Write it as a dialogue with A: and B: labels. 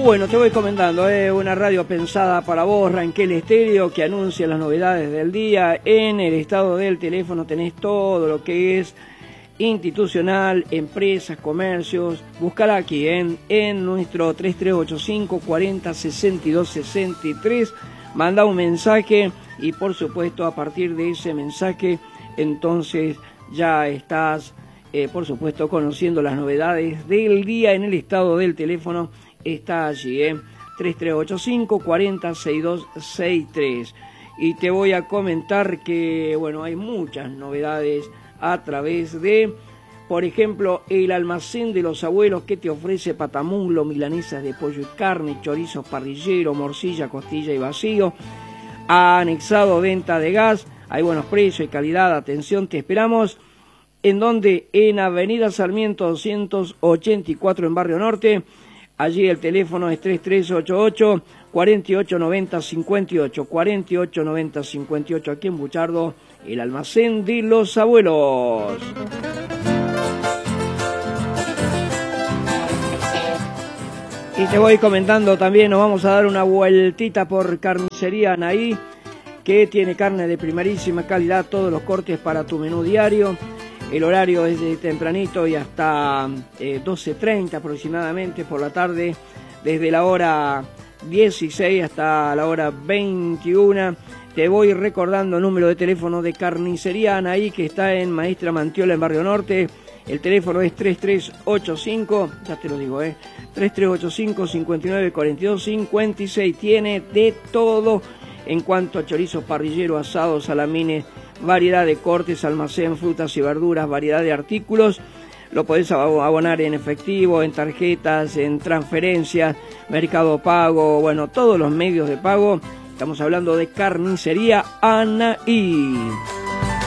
A: Bueno, te voy comentando, una radio pensada para vos, Ranquel Estéreo, que anuncia las novedades del día. En el estado del teléfono tenés todo lo que es institucional, empresas, comercios. Búscala aquí en nuestro 3385 40 62 63. Manda un mensaje y por supuesto a partir de ese mensaje entonces ya estás por supuesto conociendo las novedades del día. En el estado del teléfono está allí, 3385 40 62 63. Y te voy a comentar que bueno, hay muchas novedades a través de, por ejemplo, el almacén de los abuelos, que te ofrece patamulo, milanesas de pollo y carne, chorizos parrillero, morcilla, costilla y vacío. Ha anexado venta de gas, hay buenos precios y calidad. Atención, te esperamos. ¿En donde? En Avenida Sarmiento 284 en Barrio Norte. Allí el teléfono es 3388 4890 58, 4890 58, aquí en Buchardo, el almacén de los abuelos. Y te voy comentando también, nos vamos a dar una vueltita por Carnicería Anaí, que tiene carne de primerísima calidad, todos los cortes para tu menú diario. El horario es de tempranito y hasta 12:30 aproximadamente por la tarde, desde la hora 16 hasta la hora 21. Te voy recordando el número de teléfono de Carnicería Anaí, que está en Maestra Mantiola en Barrio Norte. El teléfono es 3385, ya te lo digo, 3385 59 42 56. Tiene de todo en cuanto a chorizo parrillero, asado, salamines, variedad de cortes, almacén, frutas y verduras, variedad de artículos. Lo podés abonar en efectivo, en tarjetas, en transferencias, Mercado Pago, bueno, todos los medios de pago. Estamos hablando de Carnicería Anaí.